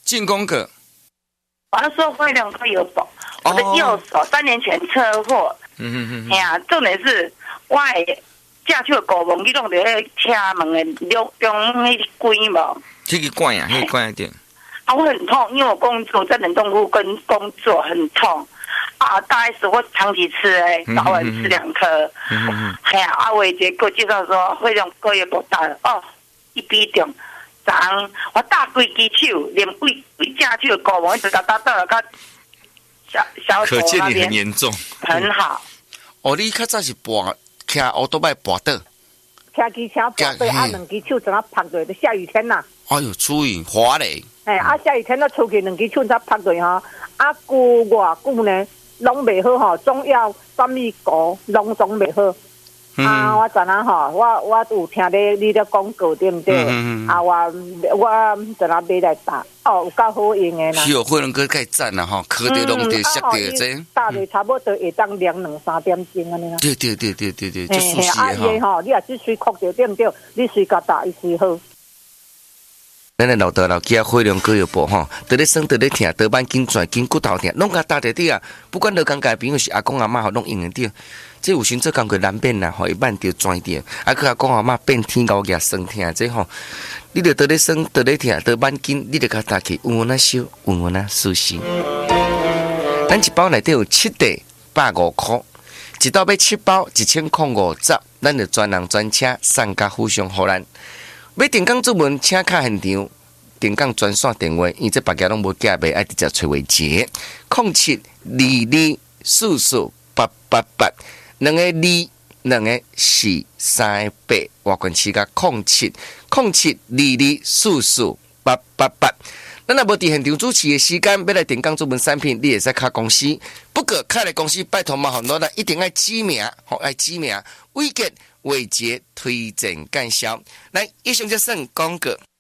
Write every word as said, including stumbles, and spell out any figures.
进攻个。 我那时候会两个有保，我的右手三年前车祸。 嗯嗯嗯。 哎呀，重点是我的驾车狗门，你弄在那车门的中中那个关无？ 这个关呀，那个关一点。 啊，我很痛，因为我工作在冷冻库跟工作很痛。啊，大 S 我长期吃诶，早晚吃两颗。嗯嗯。哎呀，啊，伟杰给我介绍说，会用个月不大了哦，一比重。昨我打规支手，连胃胃架手狗毛一直打打到了个小小头那边。 可见你很严重。 很好。 哦，你较早是跋骑奥多麦跋倒。 骑机车跋倒，啊，两支手怎啊拍落？就下雨天呐。 哎呦，注意滑嘞！ 哎，啊，下雨天那出去两支手才拍落哈，啊，久偌久呢，拢袂好吼，总要什么膏，拢总袂好。嗯、啊！我昨仔吼，我我有听咧你咧广告对毋对？嗯嗯啊，我我昨仔买来打，哦，有够好用的啦。 是哦，慧伦哥介赞啦吼，靠着拢得摔着这。 打咧差不多会当量两三点钟安尼啦。 对对对对对对，就舒适的吼。啊，伊吼，你也只水哭着对毋对？你水甲打伊水好。 咱的老豆老囝慧伦哥有报吼，得咧生得咧疼，得板筋转筋骨头疼，拢甲打在底啊。不管老公家朋友是阿公阿妈吼，拢用得着。这有时做工课难免啦，吼，一慢着转点，啊，佮阿公阿妈变天高牙酸疼，这吼，你着得咧生得咧疼，得板筋，你着甲打起，稳稳啊烧，稳稳啊舒适。咱一包内底有七袋，百五块，一包要七包，一千块五十，咱着专人专车送甲互相互咱。要电工出门，请卡现场，电工专线电话，因这别家拢无寄卖，爱直接找伟杰，零七二二四四八八八，两个二，两个四三八，外关时间零七零七二二四四八八八。咱若无伫现场主持的时间，要来电工出门产品，你会使卡公司。不过卡来公司，拜托麻烦咱一定要指名，吼爱指名，伟杰伟杰推荐介绍。来，以上就算广告。